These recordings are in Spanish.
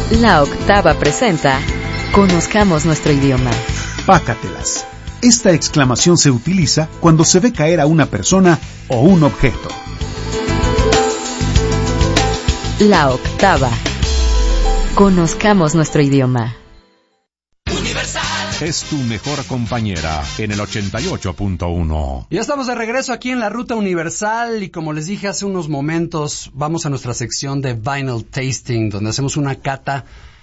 La Octava presenta Conozcamos nuestro idioma. Pácatelas. Esta exclamación se utiliza cuando se ve caer a una persona o un objeto. La Octava. Conozcamos nuestro idioma. Es tu mejor compañera en el 88.1. Ya estamos de regreso aquí en la Ruta Universal y como les dije hace unos momentos, vamos a nuestra sección de Vinyl Tasting, donde hacemos una cata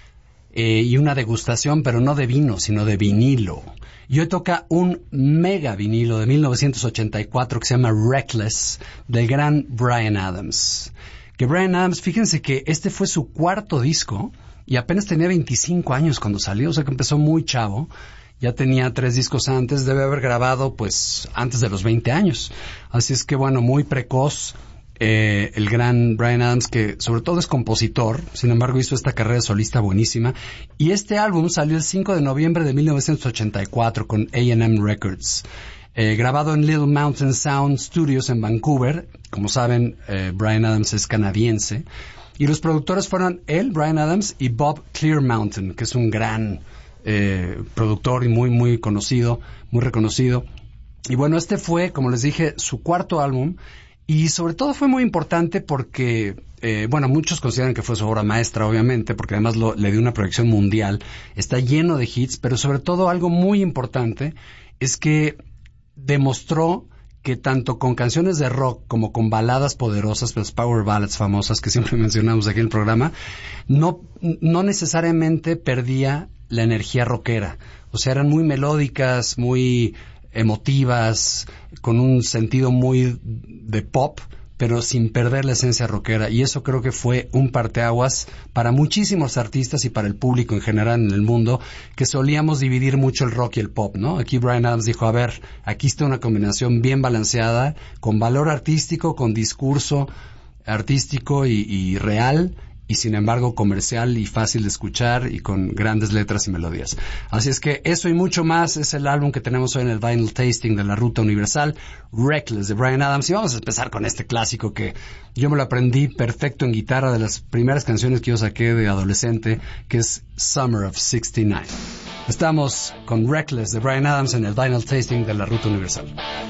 y una degustación, pero no de vino, sino de vinilo. Y hoy toca un mega vinilo de 1984 que se llama Reckless, del gran Bryan Adams. Que Bryan Adams, fíjense que este fue su cuarto disco y apenas tenía 25 años cuando salió, o sea que empezó muy chavo. Ya tenía 3 discos antes, debe haber grabado pues antes de los 20 años. Así es que bueno, muy precoz el gran Bryan Adams, que sobre todo es compositor, sin embargo hizo esta carrera solista buenísima. Y este álbum salió el 5 de noviembre de 1984 con A&M Records. Grabado en Little Mountain Sound Studios en Vancouver. Como saben, Bryan Adams es canadiense. Y los productores fueron él, Bryan Adams, y Bob Clearmountain, que es un gran productor y muy, muy conocido, muy reconocido. Y bueno, este fue, como les dije, su cuarto álbum. Y sobre todo fue muy importante porque, bueno, muchos consideran que fue su obra maestra, obviamente, porque además le dio una proyección mundial. Está lleno de hits, pero sobre todo algo muy importante es que demostró que tanto con canciones de rock como con baladas poderosas, las power ballads famosas que siempre mencionamos aquí en el programa, no necesariamente perdía la energía rockera. O sea, eran muy melódicas, muy emotivas, con un sentido muy de pop, pero sin perder la esencia rockera. Y eso creo que fue un parteaguas para muchísimos artistas y para el público en general en el mundo, que solíamos dividir mucho el rock y el pop, ¿no? Aquí Bryan Adams dijo, a ver, aquí está una combinación bien balanceada, con valor artístico, con discurso artístico y real, y sin embargo comercial y fácil de escuchar y con grandes letras y melodías. Así es que eso y mucho más es el álbum que tenemos hoy en el Vinyl Tasting de la Ruta Universal, Reckless de Bryan Adams. Y vamos a empezar con este clásico que yo me lo aprendí perfecto en guitarra, de las primeras canciones que yo saqué de adolescente, que es Summer of '69. Estamos con Reckless de Bryan Adams en el Vinyl Tasting de la Ruta Universal.